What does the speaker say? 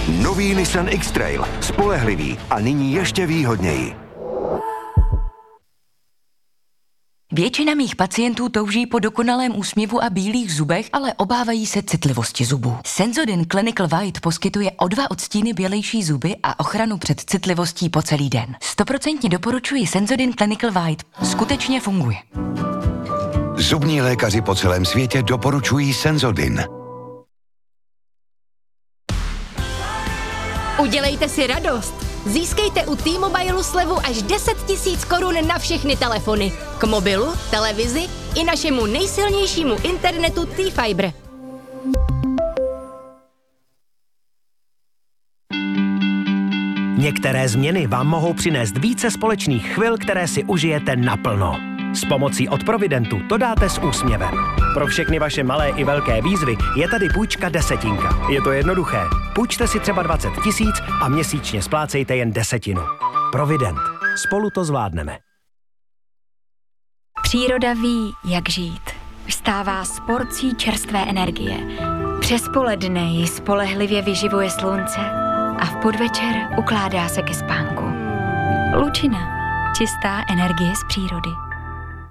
Nový Nissan X-Trail. Spolehlivý a nyní ještě výhodněji. Většina mých pacientů touží po dokonalém úsměvu a bílých zubech, ale obávají se citlivosti zubů. Sensodyne Clinical White poskytuje o 2 odstíny bělejší zuby a ochranu před citlivostí po celý den. 100% doporučuji Sensodyne Clinical White. Skutečně funguje. Zubní lékaři po celém světě doporučují Sensodyne. Udělejte si radost. Získejte u T-Mobile slevu až 10 000 korun na všechny telefony. K mobilu, televizi i našemu nejsilnějšímu internetu T-Fiber. Některé změny vám mohou přinést více společných chvil, které si užijete naplno. S pomocí od Providentu to dáte s úsměvem. Pro všechny vaše malé i velké výzvy je tady půjčka desetinka. Je to jednoduché. Půjčte si třeba 20 000 a měsíčně splácejte jen 10. Provident. Spolu to zvládneme. Příroda ví, jak žít. Vstává s porcí čerstvé energie. Přes poledne ji spolehlivě vyživuje slunce a v podvečer ukládá se ke spánku. Lučina. Čistá energie z přírody.